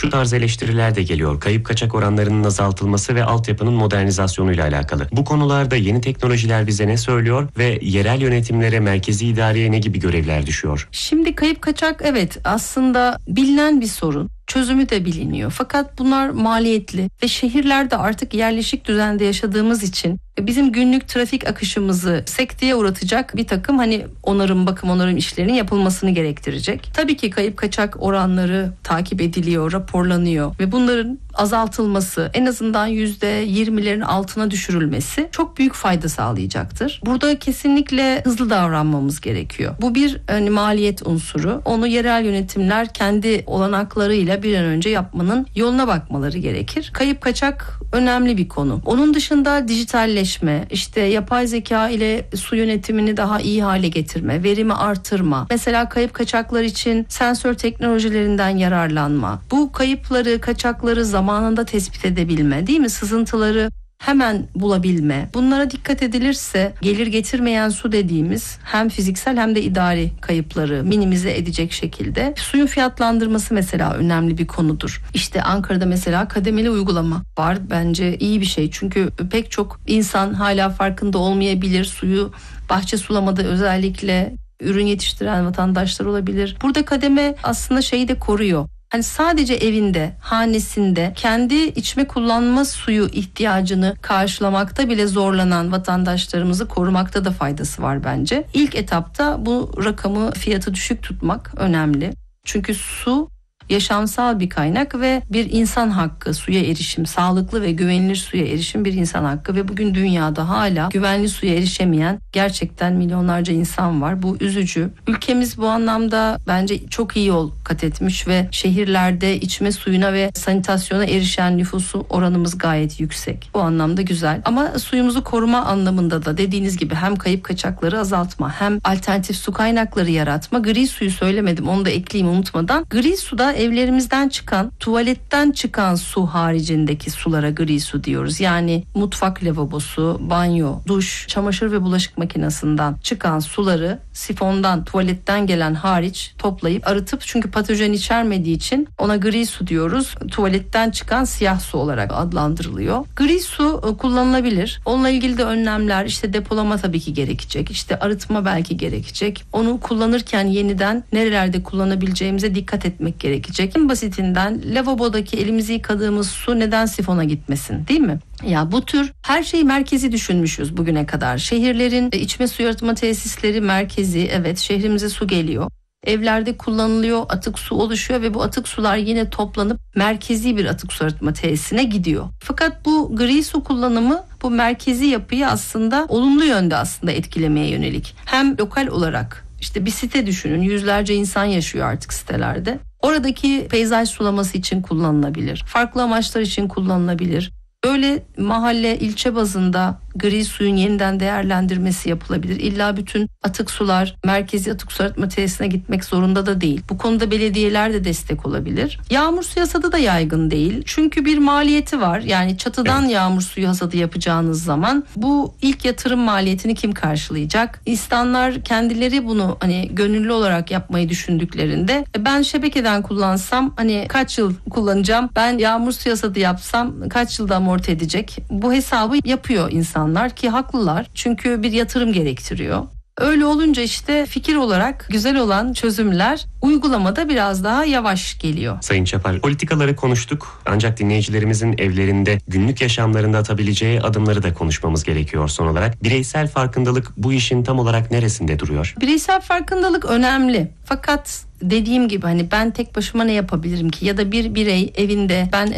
şu tarz eleştiriler de geliyor. Kayıp kaçak oranlarının azaltılması ve altyapının modernizasyonuyla alakalı. Bu konularda yeni teknolojiler bize ne söylüyor ve yerel yönetimlere, merkezi idareye ne gibi görevler düşüyor? Şimdi kayıp kaçak evet aslında bilinen bir sorun. Çözümü de biliniyor. Fakat bunlar maliyetli ve şehirlerde artık yerleşik düzende yaşadığımız için bizim günlük trafik akışımızı sekteye uğratacak bir takım bakım onarım işlerinin yapılmasını gerektirecek. Tabii ki kayıp kaçak oranları takip ediliyor, raporlanıyor ve bunların azaltılması, en azından %20'lerin altına düşürülmesi çok büyük fayda sağlayacaktır. Burada kesinlikle hızlı davranmamız gerekiyor. Bu bir maliyet unsuru. Onu yerel yönetimler kendi olanaklarıyla bir an önce yapmanın yoluna bakmaları gerekir. Kayıp kaçak önemli bir konu. Onun dışında dijitalleşme, yapay zeka ile su yönetimini daha iyi hale getirme, verimi artırma. Mesela kayıp kaçaklar için sensör teknolojilerinden yararlanma. Bu kayıpları, kaçakları zamanında tespit edebilme, değil mi? Sızıntıları hemen bulabilme. Bunlara dikkat edilirse gelir getirmeyen su dediğimiz hem fiziksel hem de idari kayıpları minimize edecek şekilde. Suyun fiyatlandırması mesela önemli bir konudur. Ankara'da mesela kademeli uygulama var. Bence iyi bir şey. Çünkü pek çok insan hala farkında olmayabilir. Suyu bahçe sulamada özellikle ürün yetiştiren vatandaşlar olabilir. Burada kademe aslında şeyi de koruyor. Sadece evinde, hanesinde kendi içme kullanma suyu ihtiyacını karşılamakta bile zorlanan vatandaşlarımızı korumakta da faydası var bence. İlk etapta bu rakamı, fiyatı düşük tutmak önemli. Çünkü su yaşamsal bir kaynak ve bir insan hakkı, suya erişim, sağlıklı ve güvenilir suya erişim bir insan hakkı ve bugün dünyada hala güvenli suya erişemeyen gerçekten milyonlarca insan var. Bu üzücü. Ülkemiz bu anlamda bence çok iyi yol kat etmiş ve şehirlerde içme suyuna ve sanitasyona erişen nüfusu oranımız gayet yüksek. Bu anlamda güzel. Ama suyumuzu koruma anlamında da dediğiniz gibi hem kayıp kaçakları azaltma hem alternatif su kaynakları yaratma. Gri suyu söylemedim, onu da ekleyeyim unutmadan. Gri suda evlerimizden çıkan, tuvaletten çıkan su haricindeki sulara gri su diyoruz. Yani mutfak lavabosu, banyo, duş, çamaşır ve bulaşık makinesinden çıkan suları sifondan, tuvaletten gelen hariç toplayıp arıtıp, çünkü patojen içermediği için ona gri su diyoruz. Tuvaletten çıkan siyah su olarak adlandırılıyor. Gri su kullanılabilir. Onunla ilgili de önlemler, depolama tabii ki gerekecek. Arıtma belki gerekecek. Onu kullanırken yeniden nerelerde kullanabileceğimize dikkat etmek gerekecek. En basitinden lavabodaki elimizi yıkadığımız su neden sifona gitmesin, değil mi? Ya bu tür her şeyi merkezi düşünmüşüz bugüne kadar. Şehirlerin içme suyu arıtma tesisleri merkezi, evet, şehrimize su geliyor. Evlerde kullanılıyor, atık su oluşuyor ve bu atık sular yine toplanıp merkezi bir atık su arıtma tesisine gidiyor. Fakat bu gri su kullanımı bu merkezi yapıyı aslında olumlu yönde etkilemeye yönelik. Hem lokal olarak bir site düşünün, yüzlerce insan yaşıyor artık sitelerde. Oradaki peyzaj sulaması için kullanılabilir. Farklı amaçlar için kullanılabilir. Böyle mahalle, ilçe bazında gri suyun yeniden değerlendirmesi yapılabilir. İlla bütün atık sular merkezi atık su arıtma tesisine gitmek zorunda da değil. Bu konuda belediyeler de destek olabilir. Yağmur suyu hasadı da yaygın değil. Çünkü bir maliyeti var. Yani çatıdan yağmur suyu hasadı yapacağınız zaman bu ilk yatırım maliyetini kim karşılayacak? İnsanlar kendileri bunu gönüllü olarak yapmayı düşündüklerinde ben şebekeden kullansam kaç yıl kullanacağım? Ben yağmur suyu hasadı yapsam kaç yılda amorti edecek? Bu hesabı yapıyor insanlar ki haklılar. Çünkü bir yatırım gerektiriyor. Öyle olunca fikir olarak güzel olan çözümler uygulamada biraz daha yavaş geliyor. Sayın Çapar, politikaları konuştuk. Ancak dinleyicilerimizin evlerinde, günlük yaşamlarında atabileceği adımları da konuşmamız gerekiyor son olarak. Bireysel farkındalık bu işin tam olarak neresinde duruyor? Bireysel farkındalık önemli. Fakat dediğim gibi ben tek başıma ne yapabilirim ki? Ya da bir birey evinde ben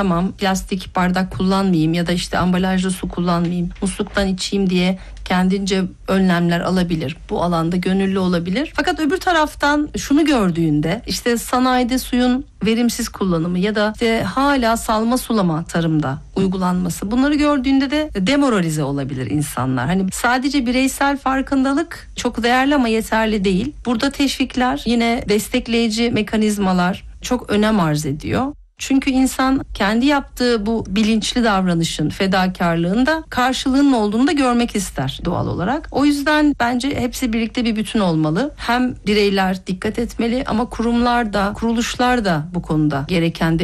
plastik bardak kullanmayayım ya da ambalajlı su kullanmayayım, musluktan içeyim diye kendince önlemler alabilir. Bu alanda gönüllü olabilir. Fakat öbür taraftan şunu gördüğünde sanayide suyun verimsiz kullanımı ya da hala salma sulama tarımda uygulanması, bunları gördüğünde de demoralize olabilir insanlar. Sadece bireysel farkındalık çok değerli ama yeterli değil. Burada teşvikler, yine destekleyici mekanizmalar çok önem arz ediyor. Çünkü insan kendi yaptığı bu bilinçli davranışın, fedakarlığında karşılığının olduğunu da görmek ister doğal olarak. O yüzden bence hepsi birlikte bir bütün olmalı. Hem bireyler dikkat etmeli ama kurumlar da, kuruluşlar da bu konuda gereken